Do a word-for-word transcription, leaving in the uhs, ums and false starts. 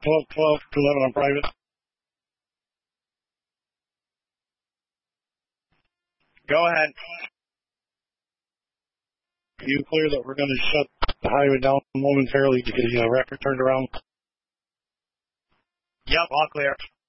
twelve twelve to eleven on private. Go ahead. You clear that we're going to shut the highway down momentarily to get the uh, record turned around? Yep, all clear.